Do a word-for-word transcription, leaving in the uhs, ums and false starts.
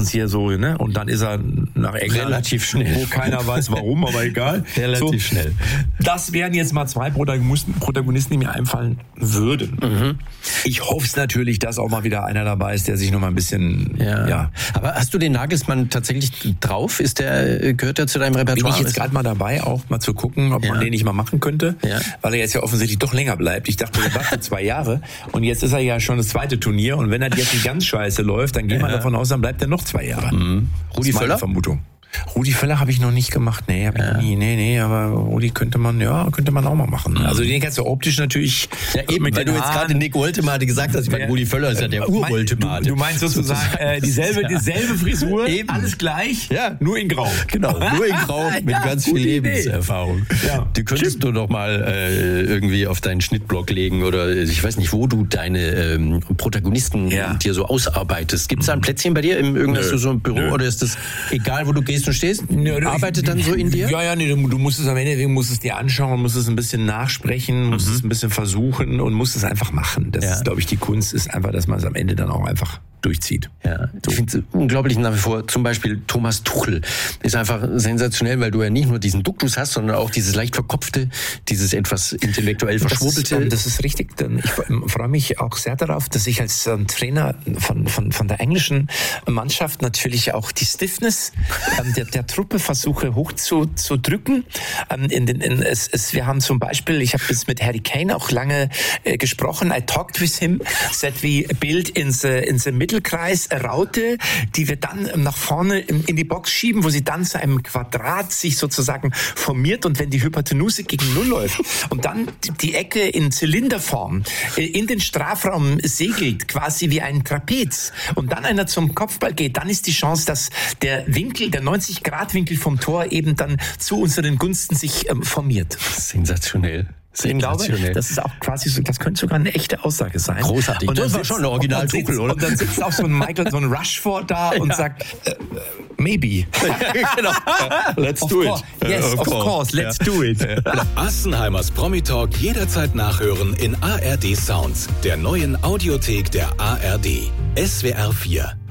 meistens hier so, ne? Und dann ist er nach England. Relativ schnell. Wo keiner weiß warum, aber egal. Relativ so, schnell. Das wären jetzt mal zwei Protagonisten, Protagonisten, die mir einfallen würden. Mhm. Ich hoffe es natürlich, dass auch mal wieder einer dabei ist, der sich noch mal ein bisschen, ja. ja. Aber hast du den Nagelsmann tatsächlich drauf? Ist der, gehört der zu deinem Repertoire? Bin ich jetzt gerade mal dabei, auch mal zu gucken, ob ja. man den nicht mal machen könnte, ja. weil er jetzt ja offensichtlich doch länger bleibt. Ich dachte, er wartet zwei Jahre und jetzt ist er ja schon das zweite Turnier und wenn er jetzt nicht ganz scheiße läuft, dann gehen wir ja. davon aus, dann bleibt er noch zwei Jahre. Mhm. Rudi Völler? Vermutung. Rudi Völler habe ich noch nicht gemacht, nee, hab ich ja. nie, nee, nee, aber Rudi könnte man, ja, könnte man auch mal machen. Mhm. Also den kannst du optisch natürlich. Ja eben, mit weil du jetzt gerade Nick Woltemade gesagt hast, ich meine, Rudi Völler ist ja der Ur-Woltemade. Du, du meinst sozusagen äh, dieselbe, dieselbe Frisur, eben. Alles gleich, ja. nur in Grau. Genau, nur in Grau mit ja, ganz viel Lebenserfahrung. Ja. Die könntest Stimmt. du doch mal äh, irgendwie auf deinen Schnittblock legen oder ich weiß nicht, wo du deine ähm, Protagonisten ja. dir so ausarbeitest. Gibt es da ein Plätzchen bei dir im irgendein so ein Büro Nö. oder ist das egal, wo du gehst? Du stehst, ja, arbeitet dann so in dir? Ja, ja, nee, du, du musst es am Ende, du musst es dir anschauen, musst es ein bisschen nachsprechen, musst mhm. es ein bisschen versuchen und musst es einfach machen. Das ja. ist, glaube ich, die Kunst ist einfach, dass man es am Ende dann auch einfach durchzieht. Ja, so. Ich finde es unglaublich nach wie vor. Zum Beispiel Thomas Tuchel ist einfach sensationell, weil du ja nicht nur diesen Duktus hast, sondern auch dieses leicht verkopfte, dieses etwas intellektuell verschwurbelte. Das ist, das ist richtig. Ich freue mich auch sehr darauf, dass ich als Trainer von, von, von der englischen Mannschaft natürlich auch die Stiffness der, der Truppe versuche hoch zu, zu drücken. In den, in, es, es, wir haben zum Beispiel, ich habe jetzt mit Harry Kane auch lange äh, gesprochen. I talked with him, said we build in the, in the middle Mittelkreis Raute, die wir dann nach vorne in, in die Box schieben, wo sie dann zu einem Quadrat sich sozusagen formiert und wenn die Hypotenuse gegen Null läuft und dann die Ecke in Zylinderform in den Strafraum segelt, quasi wie ein Trapez und dann einer zum Kopfball geht, dann ist die Chance, dass der Winkel, der neunzig Grad Winkel vom Tor eben dann zu unseren Gunsten sich ähm, formiert. Sensationell. Ich glaube, das ist auch quasi so, das könnte sogar eine echte Aussage sein. Großartig. Und das war schon ein Original Tuchel, oder? Und dann sitzt auch so ein Michael, so ein Rushford da und ja. sagt, uh, maybe. Genau. Let's of do course. it. Yes, of, of course. course. Let's ja. do it. Assenheimers Promi-Talk jederzeit nachhören in A R D Sounds, der neuen Audiothek der A R D. S W R vier.